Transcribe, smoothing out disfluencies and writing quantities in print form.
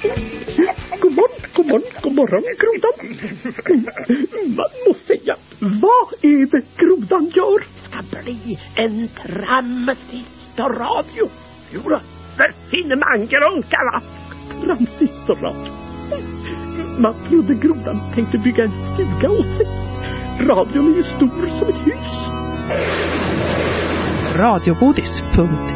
God morgon, grodan. Man måste säga, vad är det grodan gör? Ska bli en transistorradio. Jodå, för finman grunkarna. Transistorradio. Man trodde grodan tänkte bygga en stuga åt sig. Radion är ju stor som ett hus. Radiogodis.1